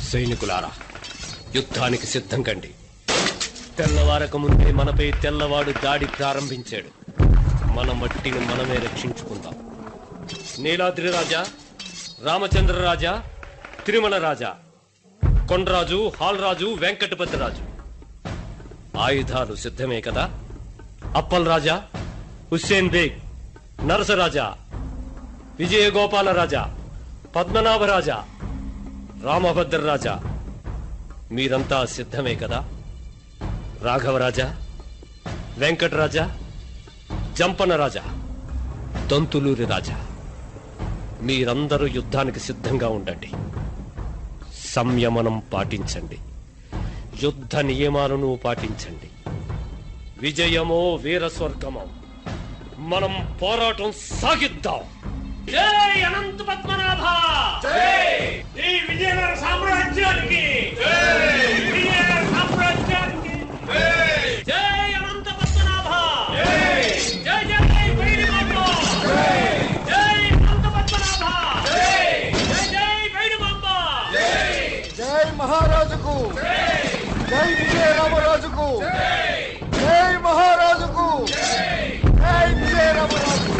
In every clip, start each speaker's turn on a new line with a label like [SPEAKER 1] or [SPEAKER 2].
[SPEAKER 1] సైనికులారా, యుద్ధానికి సిద్ధం కండి. తెల్లవారక ముందే మనపై తెల్లవాడు దాడి ప్రారంభించాడు. మన మట్టిని మనమే రక్షించుకుందాం. నీలాద్రి రాజా, రామచంద్ర రాజా, తిరుమల రాజా, కొండరాజు, హాల్రాజు, వెంకటపతి రాజు, ఆయుధాలు సిద్ధమే కదా? అప్పల్ రాజా, హుస్సేన్ బేగ్, నరసరాజా, విజయగోపాల రాజా, పద్మనాభ రాజా, రామభద్ర రాజా, మీరంతా సిద్ధమే కదా? రాఘవరాజా, వెంకటరాజా, జంపన రాజా, దంతులూరి రాజా, మీరందరూ యుద్ధానికి సిద్ధంగా ఉండండి. సంయమనం పాటించండి. యుద్ధ నియమాలను పాటించండి. విజయమో వీరస్వర్గమో, మనం పోరాటం సాగిద్దాం. జై అనంత పద్మనాభ! ఈ విజయనగర సామ్రాజ్యానికి! విజయనగర సామ్రాజ్యానికి! జై అనంత పద్మనాభ! జై జై వైడిమాంబ! జై అనంత పద్మనాభ! జై జై వైడిమాంబ!
[SPEAKER 2] జై మహారాజుకు! జై విజయ రామరాజుకు! జై మహారాజుకు! జై విజయ రామరాజుకు!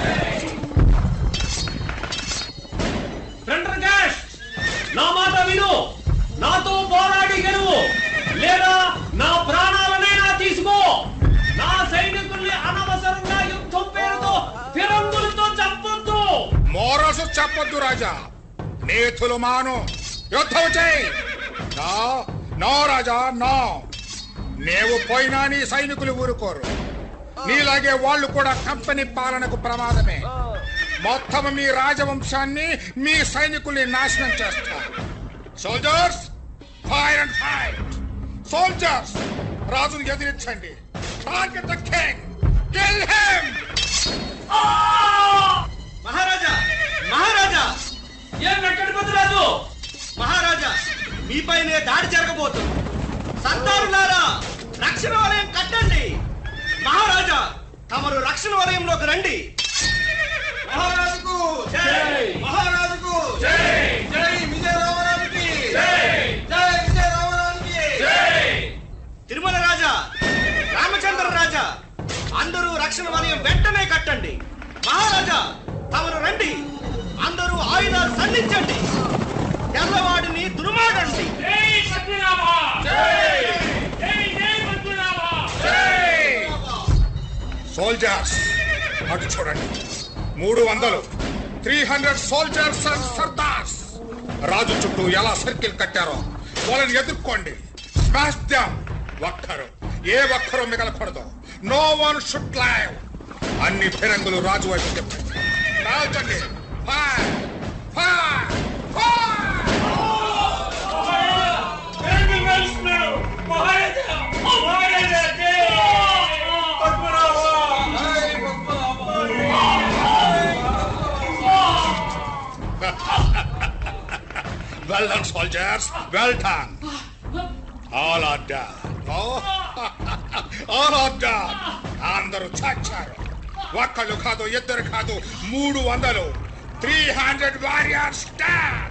[SPEAKER 1] నా మాట విను. నాతో పోరాడి గెలువు, లేదా నా ప్రాణాలనైనా తీసుకో. నా సైనికుల్ని అనవసరంగా యుద్ధం పేరుతో ఫిరంగులతో చంపొద్దు.
[SPEAKER 3] మోరసు చెప్పొద్దు రాజా. నేతులు మాను, యుద్ధం చేయి. నో రాజా, నో. నీవు పోయినా నీ సైనికులు ఊరుకోరు. నీలాగే వాళ్ళు కూడా కంపెనీ పాలనకు ప్రమాదమే. మొత్తం మీ రాజవంశాన్ని, మీ సైనికుల్ని నాశనం చేస్తారు. Soldiers, fire and fight. Soldiers, రాజుని ఎదిరించండి. Target the king, kill him.
[SPEAKER 4] మహారాజా, మహారాజా!
[SPEAKER 1] ఏం వెంకటపతి రాజు?
[SPEAKER 4] మహారాజా, మీపైనే దాడి జరగబోతుంది. సంతారులారా, రక్షణ వలయం కట్టండి. మహారాజా, తమరు రక్షణ వలయంలోకి రండి. మహారాజుకు జై! మహారాజుకు జై! జై విజయ రామరాజుకి జై! జై విజయ రామరాజుకి జై! తిరుమల రాజా, రామచంద్ర రాజా, అందరూ రక్షణ వలయం వెంటనే కట్టండి. మహారాజా, తమరు రండి. అందరూ ఆయుధాలు సంధించండి. తెల్లవాడిని దుర్మాడండి.
[SPEAKER 1] జై పద్మనాభ! జై! జై జై పద్మనాభ! జై!
[SPEAKER 3] సోల్జర్స్, అటు చూడండి. 300 300 సోల్జర్స్ అండ్ సర్దార్స్ రాజు చుట్టూ ఎలా సర్కిల్ కట్టారో వాళ్ళని ఎదుర్కోండి. Smash them. ఒక్కరు మిగలకూడదు. No one should live. అన్ని ఫిరంగులు రాజు వైపు చెప్పండి. రాల్చండి. Fire! Fire! Well done, soldiers. Well done. All are done. All are done. అందరూ చచ్చారు. ఒక్కళ్ళు కాదు, ఇద్దరు కాదు, 300 300 warriors dead.